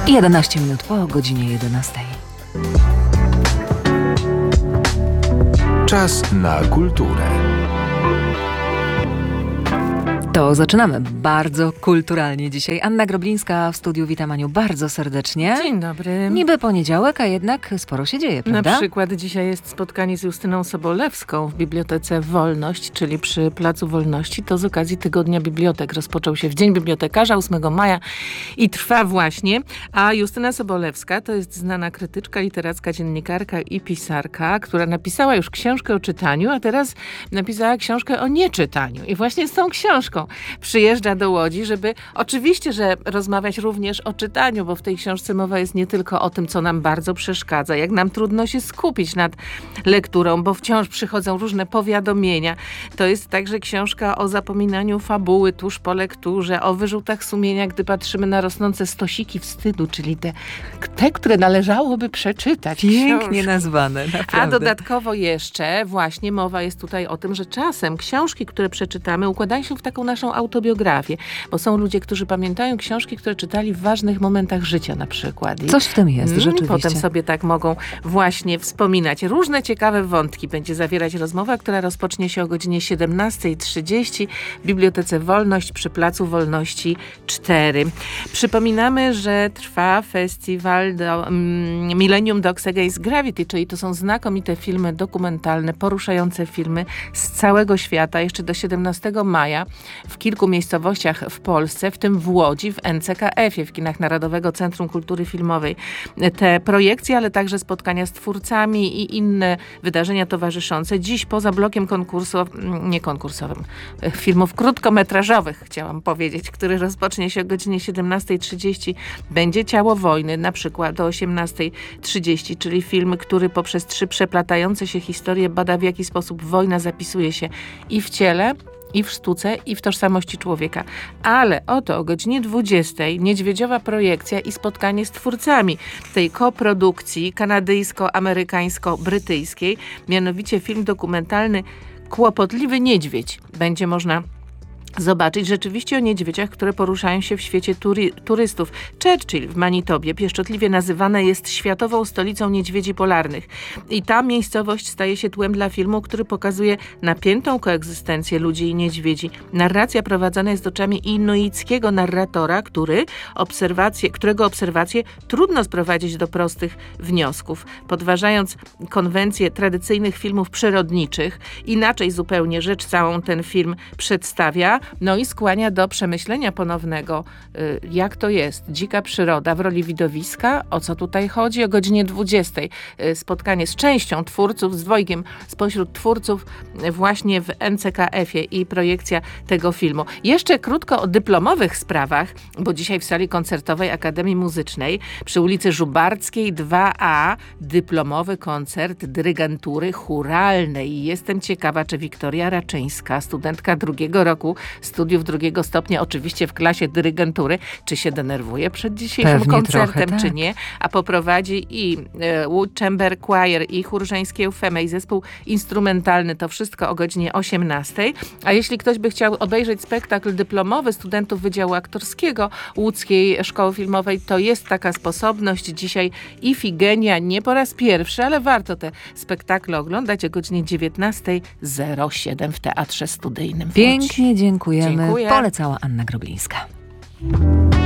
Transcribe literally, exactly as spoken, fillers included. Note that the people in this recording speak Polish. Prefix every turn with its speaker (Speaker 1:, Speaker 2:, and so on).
Speaker 1: jedenaście minut po godzinie jedenastej.
Speaker 2: Czas na kulturę.
Speaker 1: To zaczynamy bardzo kulturalnie dzisiaj. Anna Groblińska w studiu. Witam, Aniu, bardzo serdecznie.
Speaker 3: Dzień dobry.
Speaker 1: Niby poniedziałek, a jednak sporo się dzieje, prawda?
Speaker 3: Na przykład dzisiaj jest spotkanie z Justyną Sobolewską w Bibliotece Wolność, czyli przy Placu Wolności. To z okazji Tygodnia Bibliotek. Rozpoczął się w Dzień Bibliotekarza ósmego maja i trwa właśnie. A Justyna Sobolewska to jest znana krytyczka literacka, dziennikarka i pisarka, która napisała już książkę o czytaniu, a teraz napisała książkę o nieczytaniu. I właśnie z tą książką przyjeżdża do Łodzi, żeby oczywiście, że rozmawiać również o czytaniu, bo w tej książce mowa jest nie tylko o tym, co nam bardzo przeszkadza, jak nam trudno się skupić nad lekturą, bo wciąż przychodzą różne powiadomienia. To jest także książka o zapominaniu fabuły tuż po lekturze, o wyrzutach sumienia, gdy patrzymy na rosnące stosiki wstydu, czyli te, te które należałoby przeczytać.
Speaker 1: Pięknie
Speaker 3: książki.
Speaker 1: nazwane, naprawdę.
Speaker 3: A dodatkowo jeszcze właśnie mowa jest tutaj o tym, że czasem książki, które przeczytamy, układają się w taką naszą autobiografię, bo są ludzie, którzy pamiętają książki, które czytali w ważnych momentach życia na przykład. I
Speaker 1: coś w tym jest, rzeczywiście.
Speaker 3: Potem sobie tak mogą właśnie wspominać. Różne ciekawe wątki będzie zawierać rozmowa, która rozpocznie się o godzinie siedemnasta trzydzieści w Bibliotece Wolność przy Placu Wolności cztery. Przypominamy, że trwa festiwal do, um, Millennium Dogs Against Gravity, czyli to są znakomite filmy dokumentalne, poruszające filmy z całego świata, jeszcze do siedemnastego maja w kilku miejscowościach w Polsce, w tym w Łodzi, w N C K F-ie, w kinach Narodowego Centrum Kultury Filmowej. Te projekcje, ale także spotkania z twórcami i inne wydarzenia towarzyszące. Dziś poza blokiem konkursowym, nie konkursowym, filmów krótkometrażowych, chciałam powiedzieć, który rozpocznie się o godzinie siedemnasta trzydzieści, będzie Ciało wojny, na przykład do osiemnasta trzydzieści, czyli film, który poprzez trzy przeplatające się historie bada, w jaki sposób wojna zapisuje się i w ciele, i w sztuce, i w tożsamości człowieka. Ale oto o godzinie dwudziestej niedźwiedziowa projekcja i spotkanie z twórcami tej koprodukcji kanadyjsko-amerykańsko-brytyjskiej, mianowicie film dokumentalny Kłopotliwy niedźwiedź. Będzie można zobaczyć rzeczywiście o niedźwiedziach, które poruszają się w świecie tury, turystów. Churchill w Manitobie pieszczotliwie nazywane jest światową stolicą niedźwiedzi polarnych. I ta miejscowość staje się tłem dla filmu, który pokazuje napiętą koegzystencję ludzi i niedźwiedzi. Narracja prowadzona jest oczami inuickiego narratora, który obserwacje, którego obserwacje trudno sprowadzić do prostych wniosków. Podważając konwencje tradycyjnych filmów przyrodniczych, inaczej zupełnie rzecz całą ten film przedstawia. No i skłania do przemyślenia ponownego, jak to jest dzika przyroda w roli widowiska, o co tutaj chodzi. O godzinie dwudziestej spotkanie z częścią twórców, z dwojgiem spośród twórców właśnie w N C K F-ie i projekcja tego filmu. Jeszcze krótko o dyplomowych sprawach, bo dzisiaj w sali koncertowej Akademii Muzycznej przy ulicy Żubarckiej dwa A dyplomowy koncert dyrygentury chóralnej. Jestem ciekawa, czy Wiktoria Raczyńska, studentka drugiego roku studiów drugiego stopnia, oczywiście w klasie dyrygentury, czy się denerwuje przed dzisiejszym
Speaker 1: Pewnie
Speaker 3: koncertem,
Speaker 1: trochę, tak.
Speaker 3: czy nie, a poprowadzi i e, Wood Chamber Choir, i chór żeński Eufeme, i zespół instrumentalny, to wszystko o godzinie osiemnastej. A jeśli ktoś by chciał obejrzeć spektakl dyplomowy studentów Wydziału Aktorskiego Łódzkiej Szkoły Filmowej, to jest taka sposobność. Dzisiaj Ifigenia nie po raz pierwszy, ale warto te spektakle oglądać o godzinie dziewiętnasta zero siedem w Teatrze Studyjnym w Łodzi.
Speaker 1: Pięknie dziękujemy.
Speaker 3: Dziękuję.
Speaker 1: Polecała Anna Groblińska.